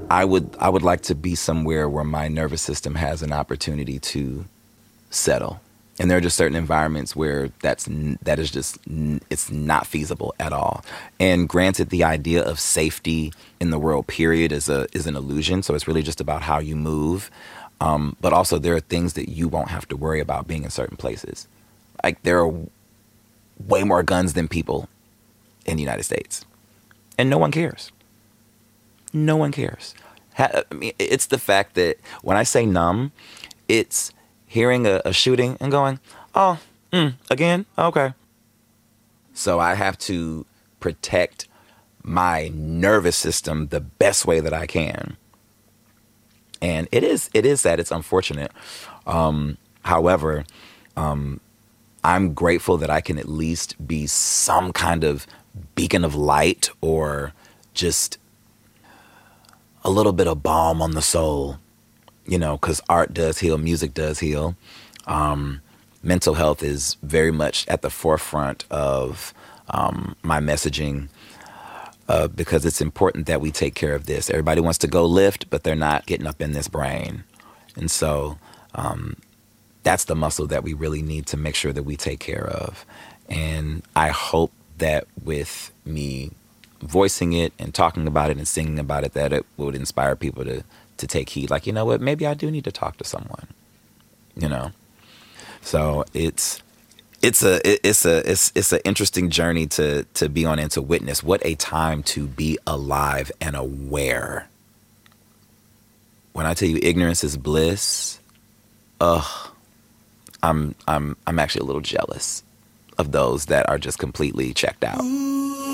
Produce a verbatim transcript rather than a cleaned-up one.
I would I would like to be somewhere where my nervous system has an opportunity to settle. And there are just certain environments where that's n- that is just n- it's not feasible at all. And granted, the idea of safety in the world, period, is a is an illusion. So it's really just about how you move. Um, but also, there are things that you won't have to worry about being in certain places. Like there are way more guns than people in the United States, and no one cares. No one cares. Ha- I mean, it's the fact that when I say numb, it's hearing a, a shooting and going, oh, mm, again? Okay. So I have to protect my nervous system the best way that I can. And it is it is that. It's unfortunate. Um, however, um, I'm grateful that I can at least be some kind of beacon of light or just a little bit of balm on the soul, you know, because art does heal, music does heal. Um, mental health is very much at the forefront of um, my messaging uh, because it's important that we take care of this. Everybody wants to go lift, but they're not getting up in this brain. And so um, that's the muscle that we really need to make sure that we take care of. And I hope that with me voicing it and talking about it and singing about it, that it would inspire people to to take heed. Like, you know what, maybe I do need to talk to someone, you know? So it's it's a it's a it's it's an interesting journey to to be on and to witness. What a time to be alive and aware. When I tell you ignorance is bliss, ugh, I'm I'm I'm actually a little jealous of those that are just completely checked out.